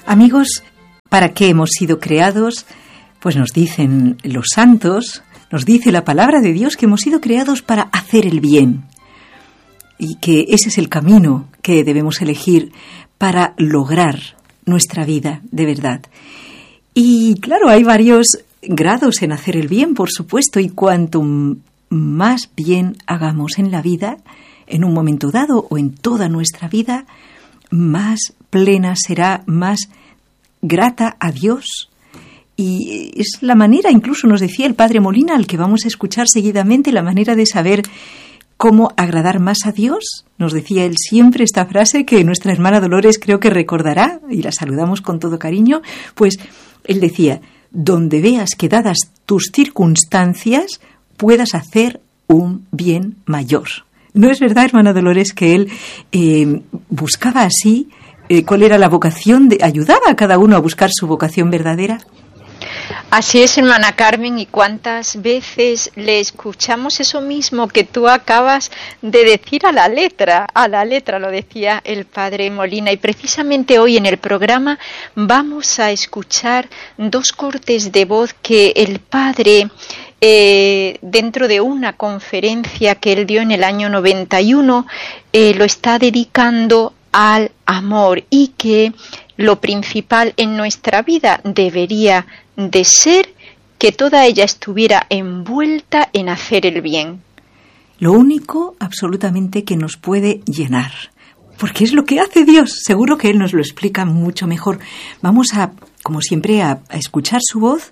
Amigos, ¿para qué hemos sido creados? Pues nos dicen los santos, nos dice la palabra de Dios que hemos sido creados para hacer el bien y que ese es el camino que debemos elegir para lograr nuestra vida de verdad. Y claro, hay varios grados en hacer el bien, por supuesto, y cuanto más bien hagamos en la vida, en un momento dado o en toda nuestra vida, más plena será, más grata a Dios. Y es la manera, incluso nos decía el Padre Molina, al que vamos a escuchar seguidamente, la manera de saber cómo agradar más a Dios. Nos decía él siempre esta frase que nuestra hermana Dolores creo que recordará, y la saludamos con todo cariño, pues él decía: donde veas que dadas tus circunstancias puedas hacer un bien mayor. ¿No es verdad, hermana Dolores, que él buscaba así cuál era la vocación, ayudaba a cada uno a buscar su vocación verdadera? Así es, hermana Carmen, y cuántas veces le escuchamos eso mismo que tú acabas de decir a la letra lo decía el Padre Molina, y precisamente hoy en el programa vamos a escuchar dos cortes de voz que el Padre, dentro de una conferencia que él dio en el año 91, lo está dedicando al amor, y que lo principal en nuestra vida debería de ser que toda ella estuviera envuelta en hacer el bien. Lo único absolutamente que nos puede llenar, porque es lo que hace Dios. Seguro que Él nos lo explica mucho mejor. Vamos a, como siempre, a escuchar su voz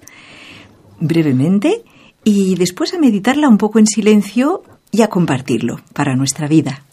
brevemente y después a meditarla un poco en silencio y a compartirlo para nuestra vida.